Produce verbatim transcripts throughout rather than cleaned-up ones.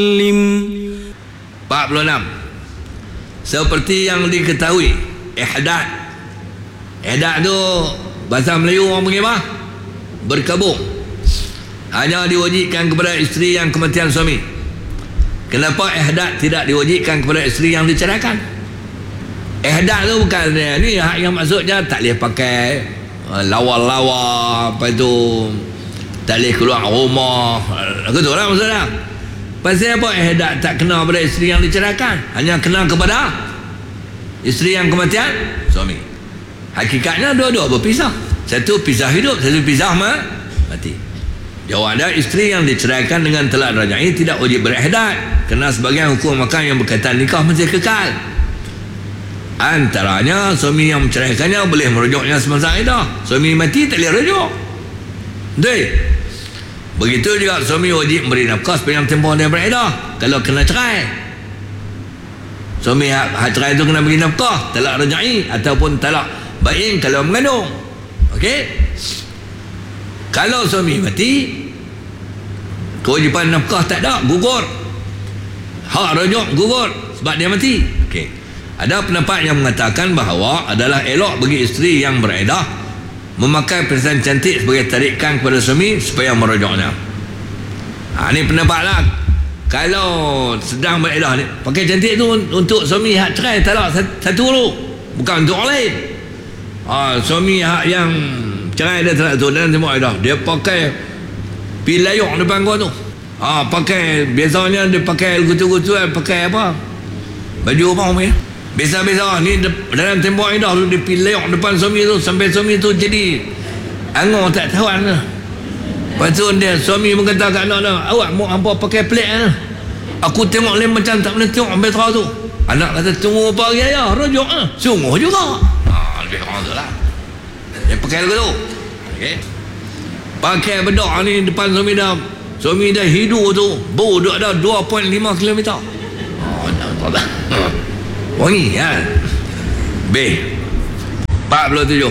empat puluh enam. Seperti yang diketahui, ihdad. Ihdad tu bahasa Melayu orang panggil apa? Berkabung. Hanya diwajibkan kepada isteri yang kematian suami. Kenapa ihdad tidak diwajibkan kepada isteri yang diceraikan? Ihdad tu bukan ni yang maksudnya tak boleh pakai lawa-lawa, apa itu, tak boleh keluar rumah, betul lah maksudnya. Pasal apa ihdad tak kena pada isteri yang diceraikan, hanya kena kepada isteri yang kematian suami. Hakikatnya dua-dua berpisah, satu pisah hidup, satu pisah mati. Jawab dia, isteri yang diceraikan dengan talak raj'i tidak wajib berihdad, kerana sebagian hukum makan yang berkaitan nikah masih kekal. Antaranya suami yang menceraikannya boleh merujuknya semasa iddah. Suami mati tak boleh rujuk. Betul? Begitu juga suami wajib memberi nafkah sepanjang tempoh dia beriddah kalau kena cerai. Suami hak, hak cerai itu kena beri nafkah, talak raj'i ataupun talak bain kalau mengandung. Okey? Kalau suami mati, kewajipan nafkah tak ada, gugur. Hak rujuk gugur sebab dia mati. Okey. Ada pendapat yang mengatakan bahawa adalah elok bagi isteri yang beriddah memakai perhiasan cantik sebagai tarikan kepada suami supaya merujuknya. Ha, ni pendapat lah. Kalau sedang beriddah ni, pakai cantik tu untuk suami hak cerai talak satu dulu, bukan untuk orang lain. Ha, suami hak yang cerai dia talak tu dalam tempoh iddah, dia pakai pilayuk depan kau tu. Ha, pakai, biasanya dia pakai gutu-gutu, pakai apa? Baju apa orang punya? Biasa-biasa ni dalam tempoh iddah tu dia pilayuk depan suami tu sampai suami tu jadi angor tak tahuan lah. Lepas tu dia suami pun kata kat anak dia, awak mau hampa pakai pelik lah. Aku tengok lain macam tak boleh tengok sampai terang tu. Anak kata tunggu apa lagi ayah, rujuk lah. Sungguh juga. Ha, lebih kurang tu lah. Dia pakai lagu tu. Okay. Pakai bedak ni depan suami dah. Suami dah hidup tu bau duduk dah dua perpuluhan lima kilometer. Oh, tak tak. Wangi kan. B empat puluh tujuh.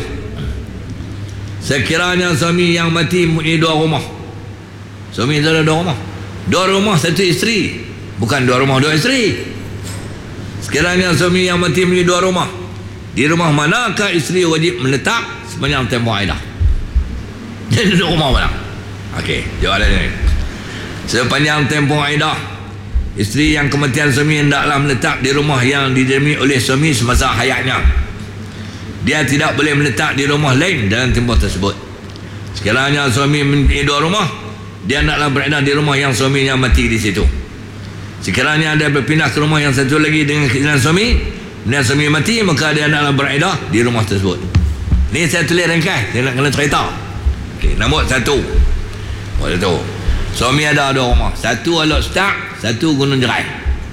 Sekiranya suami yang mati mempunyai dua rumah. Suami itu ada dua rumah. Dua rumah satu isteri, bukan dua rumah dua isteri. Sekiranya suami yang mati mempunyai dua rumah, di rumah manakah isteri wajib menetap sepanjang tempoh iddah? Jadi dua rumah mana? Okey, jawapan ini. Sepanjang tempoh iddah, isteri yang kematian suami hendaklah menetap di rumah yang didiami oleh suami semasa hayatnya. Dia tidak boleh menetap di rumah lain dalam tempoh tersebut. Sekiranya suami mempunyai dua rumah, dia hendaklah beriddah di rumah yang suaminya mati di situ. Sekiranya dia berpindah ke rumah yang satu lagi dengan keinginan suami, dan suami mati, maka dia hendaklah beriddah di rumah tersebut. Ni saya tulis ringkas, saya nak kena cerita. Okey, nombor satu. Nombor satu. Suami ada dua rumah, satu Alok Setak, satu Gunung Jerai.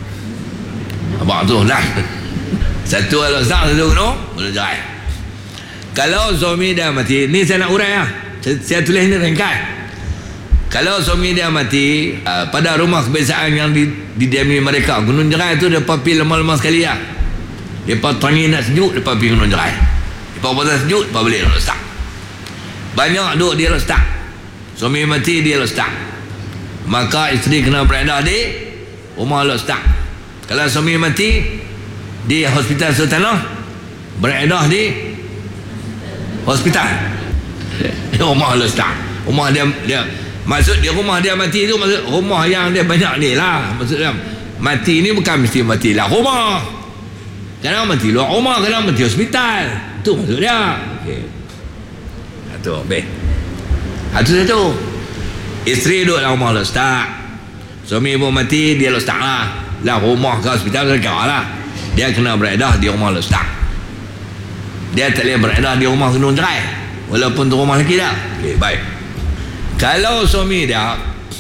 Abang tu lah. Satu Alok Setak, satu Gunung Gunung Jerai. Kalau suami dia mati, ni saya nak urai lah. Saya, saya tulis ni ringkas. Kalau suami dia mati uh, pada rumah kebiasaan yang didiami mereka, Gunung Jerai tu dia pergi lemah-lemah sekali lah. Dia tangi nak sejuk, dia pergi Gunung Jerai. Dia pasal sejuk, dia balik Alok Setak. Banyak duduk di Alok Setak. Suami mati di Alok Setak, maka isteri kena beriddah di rumah Alok Setak. Kalau suami mati di Hospital Sultanah, beriddah di hospital di rumah Alok Setak. Rumah dia, dia maksud dia rumah dia mati tu, maksud rumah yang dia banyak ni lah. Maksudnya mati ni bukan mesti mati lah rumah, kadang mati luar rumah, kadang mati hospital. Itu maksud dia. Okey, itu baik. Itu satu. Isteri duduk dalam rumah Alok Setak, suami pun mati, dia Alok Setak lah. Lah rumah ke hospital ke kau lah. Dia kena beriddah di rumah Alok Setak. Dia tak boleh beriddah di rumah Gunung Jerai, walaupun tu rumah lelaki dah. Okey, baik. Kalau suami dia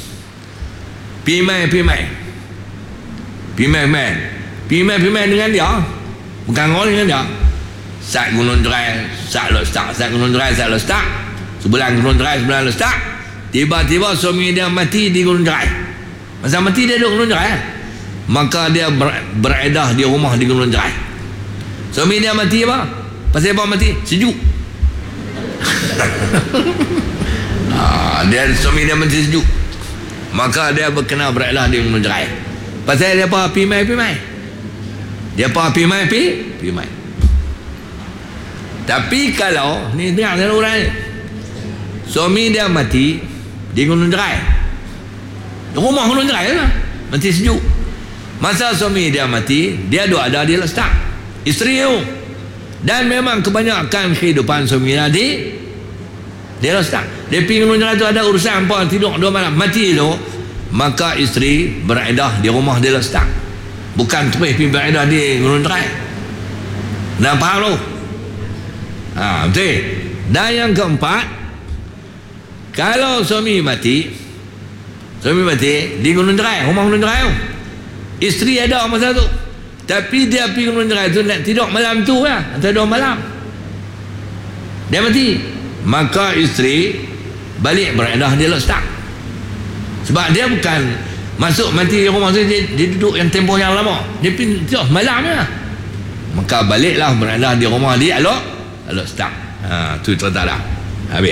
pimai-pimai Pimai-pimai Pimai-pimai dengan dia, bukan orang dengan dia, sat Gunung Jerai, sat Alok Setak, sat Gunung Jerai, sat Alok Setak, sebulan Gunung Jerai, sebulan Alok Setak. Tiba-tiba suami dia mati di Gunung Jerai. Masa mati dia duduk Gunung Jerai, maka dia ber, beriddah di rumah di Gunung Jerai. Suami dia mati apa? Pasal apa mati? Sejuk. ha, dia suami dia mati sejuk, maka dia berkena beriddah di Gunung Jerai. Pasal dia apa? Pi mai, pi mai. Dia apa? Pi mai, pi, pi mai. Tapi kalau ni dengar dengan orang ni, suami dia mati di Gunung Jerai, rumah Gunung Jerai lah, mati sejuk. Masa suami dia mati, dia duk ada di Lestak, isteri tu. Dan memang kebanyakan kehidupan suami dia di di Lestak. Dia pergi Gunung Jerai tu ada urusan apa, tidur dua malam, mati tu. Maka isteri beredah di rumah di Lestak, bukan terus pergi beredah di Gunung Jerai. Dah faham tu? Ha, betul. Dan yang keempat, kalau suami mati, suami mati di Gunung Jerai, rumah Gunung Jerai tu, isteri ada masa tu, tapi dia pergi Gunung Jerai tu nak tidur malam tu lah, atau dua malam dia mati. Maka isteri balik beredah di Lestak, sebab dia bukan masuk mati di rumah tu, dia, dia duduk yang tempoh yang lama, dia pergi tidur malam lah. Maka baliklah beredah di rumah dia Alok Lestak. Ha, tu cerita dah habis.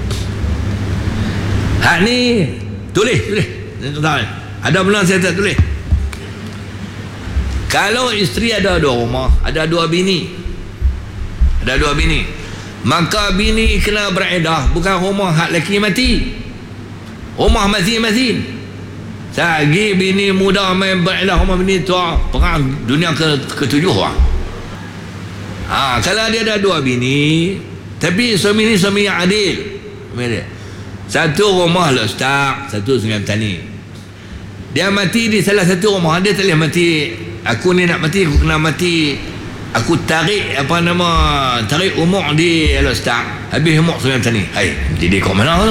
Hak ni tulis, tulis. Ada benar saya tak tulis. Kalau isteri ada dua rumah, ada dua bini, ada dua bini, maka bini kena beredah bukan rumah hak lelaki mati, rumah masing-masing. Sagi bini muda main beredah rumah bini tua, perang dunia ke ketujuh lah. Ha, kalau dia ada dua bini, tapi suami ni suami yang adil, satu rumah Lestak, satu Sungai Petani. Dia mati di salah satu rumah, dia tak boleh mati, aku ni nak mati, aku kena mati, aku tarik apa nama, tarik umur di Lestak, habis umur Sungai Petani. Hai, jadi kau mana tu?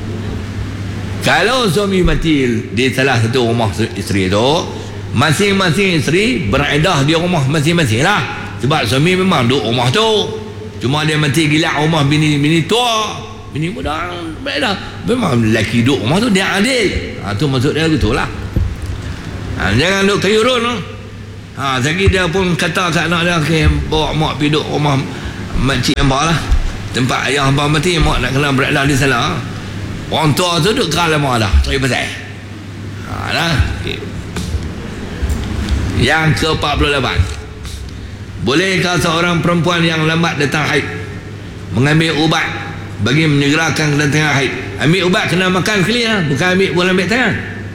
Kalau suami mati di salah satu rumah isteri tu, masing-masing isteri beredah di rumah masing-masing lah. Sebab suami memang duduk rumah tu, cuma dia mati gila rumah bini bini tua, bini muda beredah. Memang lelaki duduk rumah tu dia adil. Ha, tu maksud dia betul lah. Ha, jangan duduk kayurun tu. Ha, lagi dia pun kata kat anak dia, okay, bawa mak pergi duduk rumah makcik hamba lah, tempat ayah hamba mati, mak nak kena beredah di sana. Orang tua tu duduk keras lama dah, cari pasal. Ha, dah. Okay. Yang ke empat puluh lapan, bolehkah seorang perempuan yang lambat datang haid mengambil ubat bagi menyegerakan kedatangan haid? Ambil ubat kena makan sekali lah, bukan ambil bulan ambil tangan.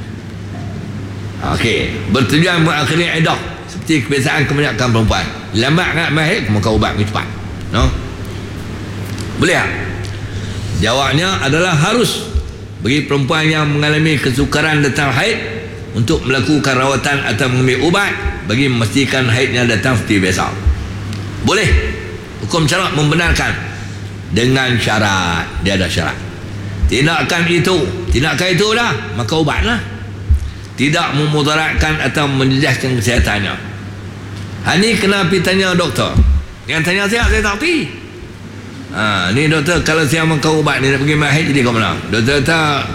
Okey, bertujuan mengakhiri iddah seperti kebiasaan kebanyakan perempuan. Lambat nak ambil haid, makan ubat lebih cepat. No? Boleh tak? Jawabnya adalah harus bagi perempuan yang mengalami kesukaran datang haid untuk melakukan rawatan atau mengambil ubat bagi memastikan haidnya datang seperti biasa. Boleh. Hukum syarak membenarkan dengan syarat. Dia ada syarat. Tindakan itu, tindakan itu dah, maka ubatlah. Tidak memudaratkan atau menjejaskan kesehatannya. Ha, ni kena pergi tanya doktor. Yang tanya saya, saya tak pergi. Ha, ni doktor, kalau saya makan ubat ni nak pergi haid, jadi kau mana? Doktor tak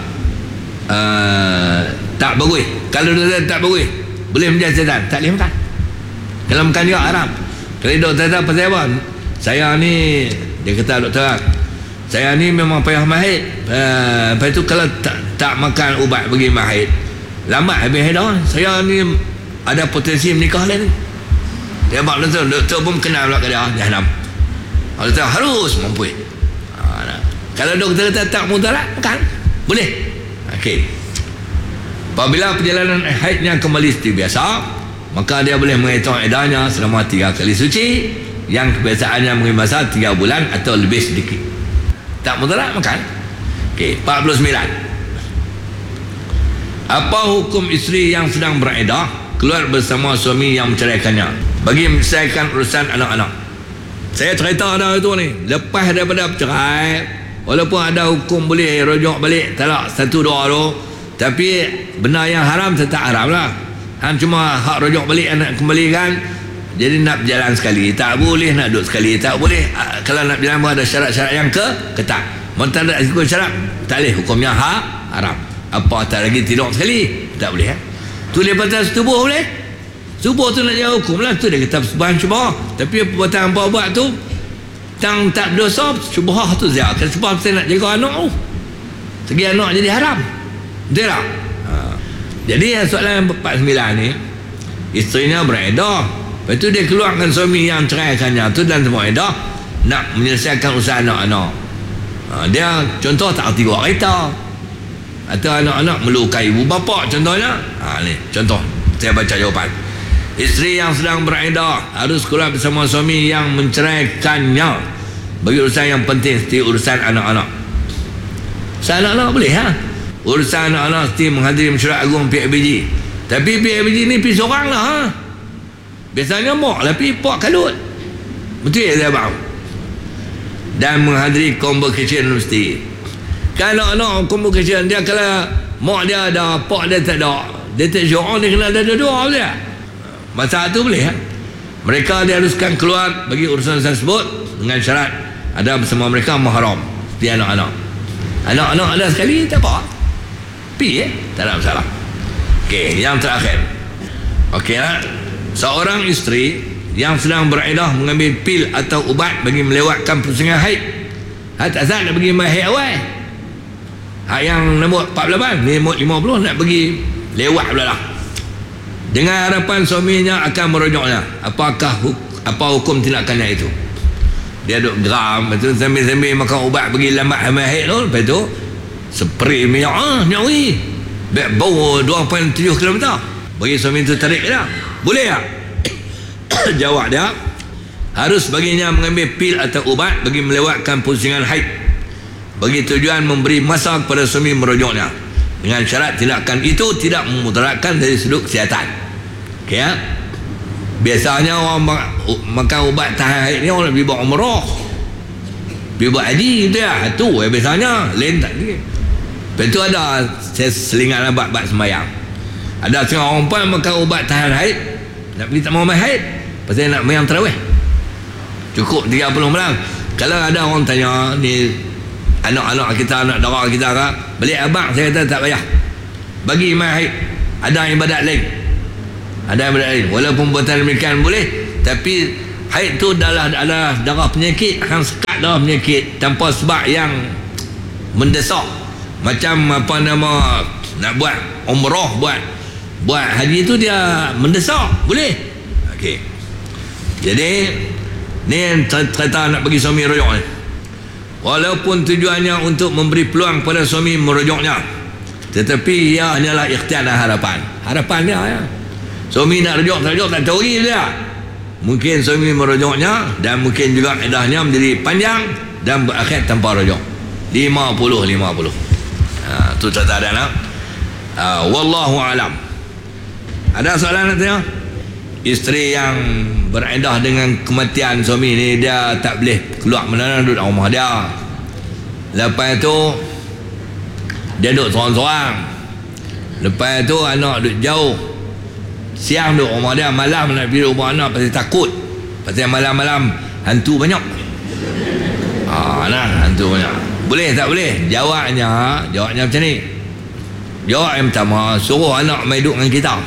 uh, tak bagus. Kalau doktor tak bagus, boleh menjadi setan, tak boleh makan. Kalau makan juga haram. Kalau doktor kata pasal apa? Saya ni, dia kata doktor, saya ni memang payah mahid. Uh, lepas tu kalau tak, tak makan ubat bagi mahid, lambat habis haid dah. Saya ni ada potensi menikah lain. Dia buat doktor, doktor pun kenal pula ke dia, jahanam. Doktor harus mampu. Ha, nah. Kalau doktor kata tak mudarat, makan. Boleh. Okey. Apabila perjalanan haidnya kembali seperti biasa, maka dia boleh menghitung iddahnya selama tiga kali suci yang kebiasaannya mengambil masa tiga bulan atau lebih sedikit. Tak mudarat, makan. Okey, empat puluh sembilan. Apa hukum isteri yang sedang beriddah keluar bersama suami yang menceraikannya bagi menyelesaikan urusan anak-anak? Saya cerita dah itu ni, lepas daripada bercerai, walaupun ada hukum boleh rujuk balik talak satu dua tu, tapi benda yang haram tetap haram lah. Han cuma hak rujuk balik nak kembalikan, jadi nak berjalan sekali tak boleh, nak duduk sekali tak boleh. Kalau nak berjalan ada syarat-syarat yang ke ketat. Mentang tak ikut syarat, tak boleh, hukumnya hak haram. Apa tak lagi tidur sekali, tak boleh. Eh? Tu dia kata setubuh boleh. Subuh tu nak jaga hukum lah, tu dia kata sebahan syubhah. Tapi perbuatan apa buat tu tang tak berdosa, syubhah tu zia. Kalau sebab saya nak jaga anak tu, segi anak jadi haram, betul tak? Ha. Jadi soalan empat puluh sembilan ni, isterinya beredah, lepas tu dia keluarkan suami yang ceraikannya tu dan semua edah nak menyelesaikan usaha anak-anak. Ha, dia contoh tak erti buat kereta, atau anak-anak melukai ibu bapa contohnya. Ha, ni contoh saya baca jawapan. Isteri yang sedang beredah harus keluar bersama suami yang menceraikannya bagi urusan yang penting seperti urusan anak-anak. Urusan anak-anak boleh ha? Urusan anak-anak mesti menghadiri mesyuarat agung P A B G. Tapi P A B G ni pergi seorang lah ha? Biasanya mak lah pergi pak kalut. Betul ya saya faham. Dan menghadiri convocation mesti. Kalau anak convocation dia, kalau mak dia ada, pak dia tak ada, dia tak syurang, dia kena ada dua-dua dia. Masa tu boleh ha? Mereka diharuskan keluar bagi urusan tersebut dengan syarat ada bersama mereka mahram seperti anak-anak. Anak-anak ada sekali tak apa, pi eh tak ada masalah. Okey, yang terakhir. Okey lah, seorang isteri yang sedang beredah mengambil pil atau ubat bagi melewatkan pusingan haid. Haid tak sah nak pergi mai haid awal. Haid yang nombor empat puluh lapan, ni nombor lima puluh nak pergi lewat pula lah. Dengan harapan suaminya akan merujuknya. Apakah huk- apa hukum tindakannya itu? Dia duduk geram, lepas tu sambil-sambil makan ubat bagi lambat hamil haid tu, lepas tu spray minyak, ah, minyak wangi, bau dua perpuluhan tujuh kilometer, bagi suami tu tarik dah. Boleh tak? Jawab dia, harus baginya mengambil pil atau ubat bagi melewatkan pusingan haid bagi tujuan memberi masa kepada suami merujuknya, dengan syarat tindakan itu tidak memudaratkan dari sudut kesihatan. Okey ya? Biasanya orang makan ubat tahan haid ni orang pergi buat umrah, pergi buat haji gitu ya. Itu eh, biasanya lain tak ni. Lepas tu ada saya selingan ubat-ubat sembahyang. Ada setengah orang pun makan ubat tahan haid, nak pergi tak mau main haid, pasal nak mayam tarawih. Cukup tiga puluh malam. Kalau ada orang tanya ni anak-anak kita, anak dara kita ke, balik abang, saya kata tak payah, bagi main haid. Ada ibadat lain, ada ibadat lain. Walaupun buatan demikian boleh, tapi haid tu adalah, adalah darah penyakit, akan sekat darah penyakit tanpa sebab yang mendesak. Macam apa nama, nak buat umrah, buat buat haji tu dia mendesak, boleh. Okey, jadi ni cerita nak bagi suami rujuk ni. Walaupun tujuannya untuk memberi peluang pada suami merujuknya, tetapi ia hanyalah ikhtiar dan harapan. Harapan dia ya. Suami nak rujuk, tak rujuk, tak tahu dia. Mungkin suami merujuknya dan mungkin juga idahnya menjadi panjang dan berakhir tanpa rujuk. lima puluh lima puluh. Ha, tu cerita dia nak. Ha, wallahu alam. Ada soalan nak tanya? Isteri yang beredah dengan kematian suami ni, dia tak boleh keluar mana-mana, duduk dalam rumah dia. Lepas tu dia duduk seorang-seorang. Lepas tu anak duduk jauh. Siang duduk rumah dia, malam nak pergi rumah anak pasal takut, pasal malam-malam hantu banyak. Ah, nah, hantu banyak. Boleh tak boleh? Jawabnya, jawabnya macam ni. Jawab yang pertama, suruh anak main duduk dengan kita.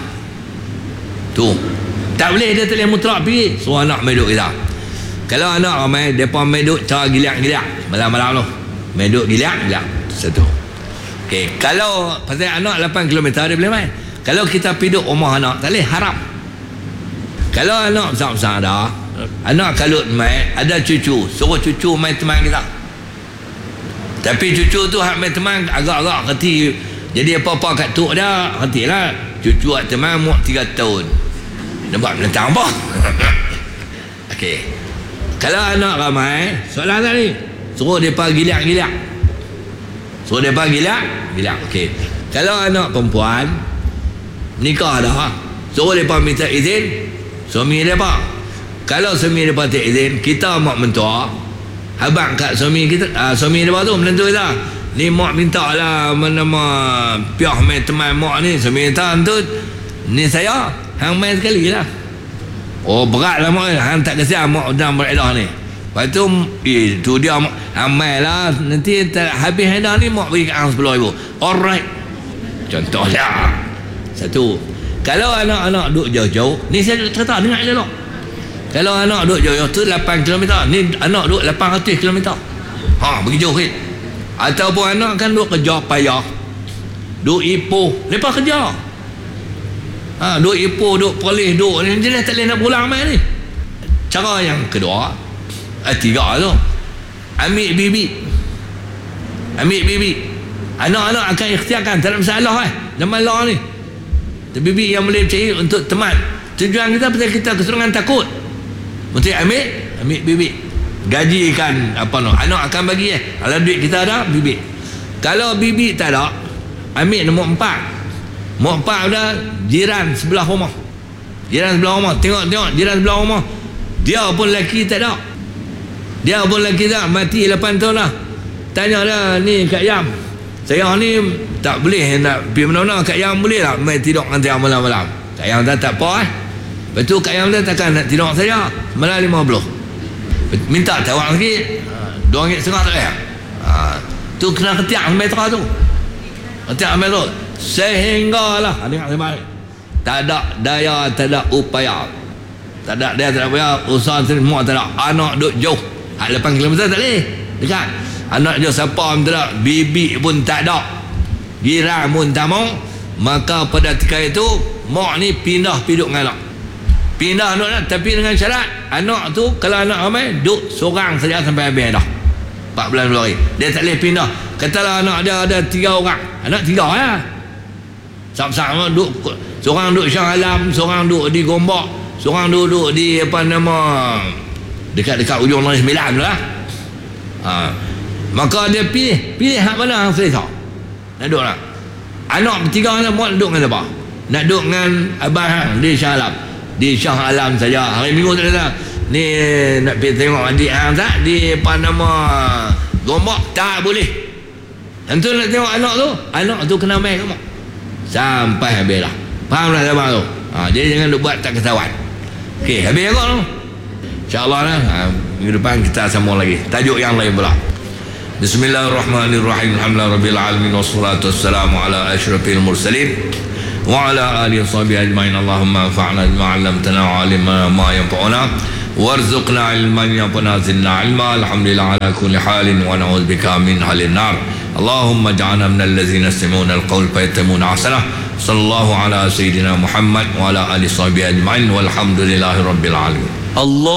Tu tak boleh, dia tak boleh mutlak pergi, suruh anak main duduk kita. Kalau anak ramai, mereka main duduk cara giliak-giliak malam-malam tu, main duduk giliak-giliak. Satu. Okey, kalau pasal anak lapan kilometer dia boleh main. Kalau kita pergi duduk rumah anak, tak boleh, haram. Kalau anak besar-besar dah, anak kalut main, ada cucu, suruh cucu main teman kita. Tapi cucu tu hak main teman agak-agak kerti, jadi apa-apa kat tok dia kerti lah. Cucu hak teman muak tiga tahun, nampak menentang apa? Okey, kalau anak ramai, soalan tadi suruh mereka giliak-giliak, suruh mereka giliak-giliak. Okey, kalau anak perempuan nikah dah, suruh mereka minta izin suami mereka. Kalau suami mereka tak izin, kita mak mentua abang kat suami kita, uh, suami mereka tu menentu kita, ni mak minta lah nama piah main teman mak ni, suami kita tu ni saya hang main sekali lah. Oh berat lah mak, hang tak kesian mak dalam beredah ni. Lepas tu eh, tu dia hang main lah, nanti tak habis edah ni mak bagi kat hang sepuluh ribu. Alright, contohnya. Satu, kalau anak-anak duduk jauh-jauh, ni saya cerita dengar je dulu. Kalau anak duduk jauh-jauh tu lapan kilometer, ni anak duduk lapan ratus kilometer. Ha, pergi jauh kan. Ataupun anak kan duduk kerja payah, duduk Ipoh, lepas kerja ha, duk ipoh, duk polis, duk ni jenis tak boleh nak pulang mai ni. Cara yang kedua, eh, tiga tu, ambil bibi, ambil bibi, anak-anak akan ikhtiarkan, tak ada masalah eh zaman law ni. Bibi yang boleh percaya untuk teman. Tujuan kita pasal kita keserangan takut, mesti ambil ambil bibi, gajikan apa no, anak akan bagi eh, kalau duit kita ada bibi. Kalau bibi tak ada, ambil nombor empat. Nombor empat dah jiran sebelah rumah, jiran sebelah rumah, tengok-tengok jiran sebelah rumah, dia pun lelaki tak ada, dia pun lelaki tak mati lapan tahun dah. Tanya dah ni Kak Yam, saya ni tak boleh nak pergi mana-mana, Kak Yam boleh tak main tidur nanti malam-malam? Kak Yam tak, tak apa eh. Lepas tu Kak Yam dah takkan nak tidur saya malam lima puluh, minta tawar sikit, dua ringgit setengah tak boleh. Ha, tu kena ketiak metra tu, ketiak metra sehinggalah dengar saya, tak ada daya, tak ada upaya, tak ada daya, tak ada upaya, usaha semua tak ada. Anak duduk jauh, hak lapan kilometer tak boleh dekat. Anak jauh siapa pun tak ada, bibi pun tak ada, jiran pun tak mau. Maka pada ketika itu mak ni pindah piduk dengan anak, pindah anak nak, tapi dengan syarat anak tu kalau anak ramai duduk seorang saja sampai habis dah empat bulan dua hari. Dia tak boleh pindah. Katalah anak dia ada tiga orang, anak tiga lah, sama-sama duduk, seorang duduk Shah Alam, seorang duduk di Gombak, seorang duduk di apa nama dekat-dekat ujung Negeri Sembilan lah. Ha, maka dia pilih pilih hak mana yang selesa nak duduk lah. Anak bertiga anak mau duduk dengan siapa? Nak duduk dengan abang hang di Shah Alam, di Shah Alam saja. Hari Minggu tak ada ni nak pergi tengok adik hang tak di apa nama Gombak, tak boleh. Tentu nak tengok anak tu, anak tu kena main kamu sampai habis lah. Faham tak abang tu? Ha, dia jangan duk buat tak ketahuan. Okey, habis agak tu. InsyaAllah lah, ha, minggu depan kita sambung lagi tajuk yang lain pula. Bismillahirrahmanirrahim. Alhamdulillah rabbil alamin, wassalatu wassalamu ala asyrafil mursalin wa ala alihi washabihi ajmain. Allahumma anfa'na bima 'allamtana wa 'allimna ma yanfa'una warzuqna ilman yanfa'una zidna ilma. Alhamdulillah ala kulli halin wa na'udzubika min halin nar. Allahumma ja'alna minal ladzina yastami'una al-qawl fayattabi'una ahsanah. Sallallahu ala sayyidina Muhammad wa ala alihi washabihi ajmain walhamdulillahi rabbil alamin. Allah